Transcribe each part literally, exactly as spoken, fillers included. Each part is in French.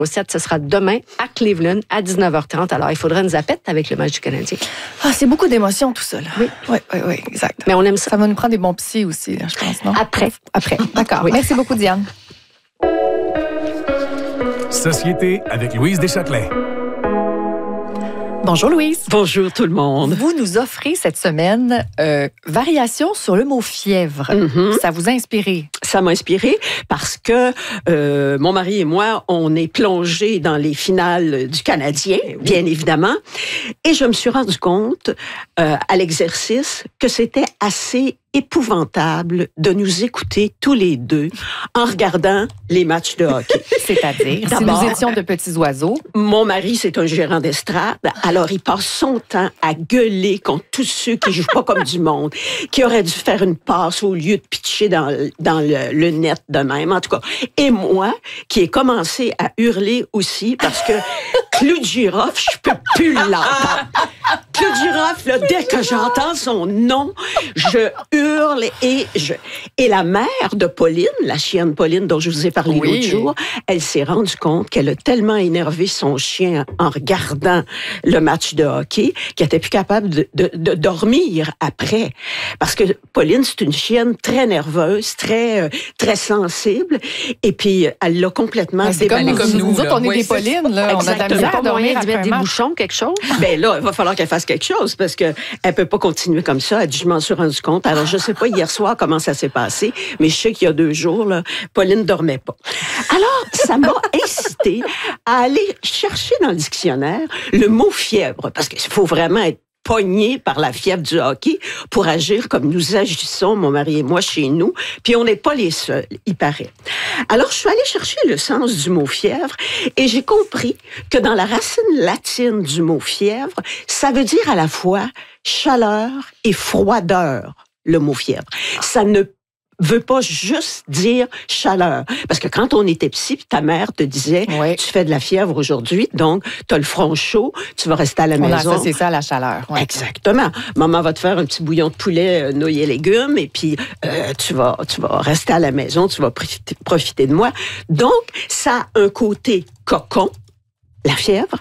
sept, ce sera demain à Cleveland à dix-neuf heures trente. Alors, il faudra nous appeler avec le match du Canadien. Ah, c'est beaucoup d'émotions, tout ça. Là. Oui. Oui, oui, oui, exact. Mais on aime ça. Ça va nous prendre des bons psys aussi, là, je pense, non? Après. Après, d'accord. Oui. Merci beaucoup, Diane. Société avec Louise Deschâtelet. Bonjour, Louise. Bonjour tout le monde. Vous nous offrez cette semaine euh, variation sur le mot fièvre. Mm-hmm. Ça vous a inspiré? Ça m'a inspiré parce que euh, mon mari et moi, on est plongés dans les finales du Canadien, bien évidemment, et je me suis rendu compte euh, à l'exercice que c'était assez épouvantable de nous écouter tous les deux en regardant les matchs de hockey. C'est-à-dire, si nous étions de petits oiseaux. Mon mari, c'est un gérant d'estrade, alors il passe son temps à gueuler contre tous ceux qui jouent pas comme du monde, qui auraient dû faire une passe au lieu de pitcher dans, dans le, le net de même, en tout cas. Et moi, qui ai commencé à hurler aussi parce que Claude Girofle, je peux plus l'entendre. Claude Girofle, là, dès que j'entends son nom, je hurle et je... Et la mère de Pauline, la chienne Pauline dont je vous ai parlé oui. l'autre jour, elle s'est rendue compte qu'elle a tellement énervé son chien en regardant le match de hockey qu'elle n'était plus capable de, de, de dormir après. Parce que Pauline, c'est une chienne très nerveuse, très, euh, très sensible, et puis elle l'a complètement Ben, c'est comme, débalancée. comme nous, nous autres, on est Oui, des c'est Paulines, là. On a de la Exactement. misère à Pas moyen dormir de mettre après des un match. bouchons, quelque chose? Ben là, il va falloir qu'elle fasse quelque chose parce que elle peut pas continuer comme ça. Elle dit, je m'en suis rendu compte. Alors, je sais pas hier soir comment ça s'est passé, mais je sais qu'il y a deux jours, là, Pauline dormait pas. Alors, ça m'a incité à aller chercher dans le dictionnaire le mot fièvre parce qu'il faut vraiment être pogné par la fièvre du hockey pour agir comme nous agissons, mon mari et moi, chez nous. Puis on n'est pas les seuls, il paraît. Alors, je suis allée chercher le sens du mot fièvre et j'ai compris que dans la racine latine du mot fièvre, ça veut dire à la fois chaleur et froideur, le mot fièvre. Ça ne veut pas juste dire chaleur. Parce que quand on était petit, ta mère te disait, oui. tu fais de la fièvre aujourd'hui, donc tu as le front chaud, tu vas rester à la On maison. a associé ça à la chaleur. Ouais. Exactement. Maman va te faire un petit bouillon de poulet euh, nouilles et légumes et puis euh, tu vas tu vas rester à la maison, tu vas profiter, profiter de moi. Donc, ça a un côté cocon, la fièvre.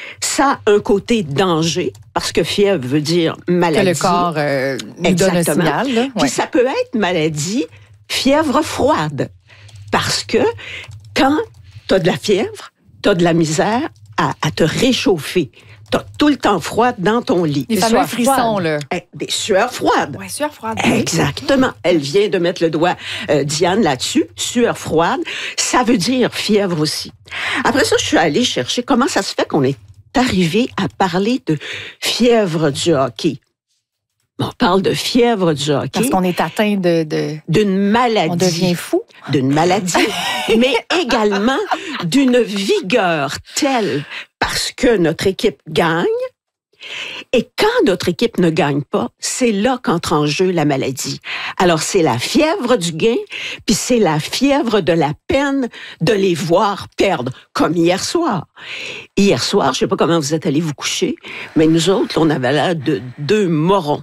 Ça a un côté danger, parce que fièvre veut dire maladie. Que le corps euh, nous donne un signal. Là. Ouais. Puis ça peut être maladie, fièvre froide. Parce que quand tu as de la fièvre, tu as de la misère à, à te réchauffer. Tu as tout le temps froid dans ton lit. Les fameux frissons, là. Des sueurs froides. Oui, sueur froide. Exactement. Elle vient de mettre le doigt, euh, Diane, là-dessus. Sueur froide. Ça veut dire fièvre aussi. Après ça, je suis allée chercher comment ça se fait qu'on est arrivé à parler de fièvre du hockey. On parle de fièvre du hockey. Parce qu'on est atteint de... de... d'une maladie. On devient fou. D'une maladie, mais également d'une vigueur telle parce que notre équipe gagne. Et quand notre équipe ne gagne pas, c'est là qu'entre en jeu la maladie. Alors, c'est la fièvre du gain, puis c'est la fièvre de la peine de les voir perdre, comme hier soir. Hier soir, je sais pas comment vous êtes allés vous coucher, mais nous autres, on avait l'air de deux morons.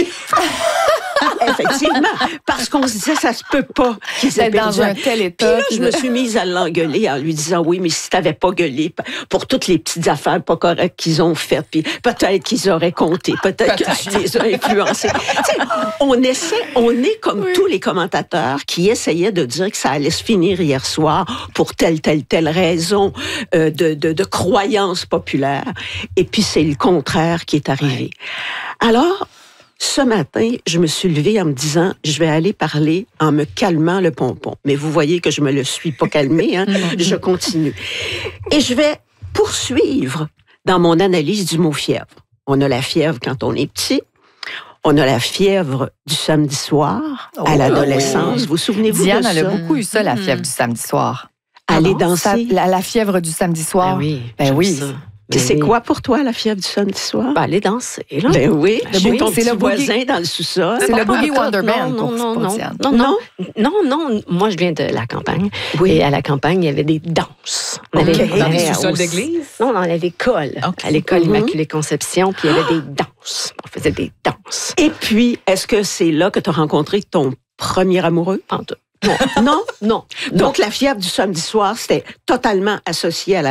Effectivement, parce qu'on se disait, ça se peut pas qu'ils aient dans perdu. un tel état. Puis là, je me suis mise à l'engueuler en lui disant, oui, mais si t'avais pas gueulé pour toutes les petites affaires pas correctes qu'ils ont faites, puis peut-être qu'ils auraient compté, peut-être que tu les as influencés. Tu sais, on essaie, on est comme oui. tous les commentateurs qui essayaient de dire que ça allait se finir hier soir pour telle, telle, telle raison euh, de, de, de croyance populaire. Et puis, c'est le contraire qui est arrivé. Ouais. Alors, ce matin, je me suis levée en me disant, je vais aller parler en me calmant le pompon. Mais vous voyez que je me le suis pas calmé, hein? Je continue. Et je vais poursuivre dans mon analyse du mot fièvre. On a la fièvre quand on est petit. On a la fièvre du samedi soir oh, à l'adolescence. Oui. Vous souvenez-vous Diane, de ça? elle a beaucoup eu ça, la fièvre du samedi soir. Aller danser. Ça, la, la fièvre du samedi soir. Ben oui. Ben oui. Ça. Ben c'est oui. quoi pour toi, la fièvre du samedi soir? Ben, aller danser, là. Ben oui, le j'ai boogie, ton c'est petit le voisin boogie. dans le sous-sol. C'est le Boogie Wonderman non, pour, non, pour non, Diane. non, non, non, non, non. Moi, je viens de la campagne. Oui. Et à la campagne, il y avait des danses. On avait, okay. Dans les sous-sols au... d'église? Non, dans l'école. Okay. À l'école mm-hmm. Immaculée Conception, puis il y avait des danses. On faisait des danses. Et puis, est-ce que c'est là que tu as rencontré ton premier amoureux? Pantoute. non, non, non. Donc, la fièvre du samedi soir, c'était totalement associé à la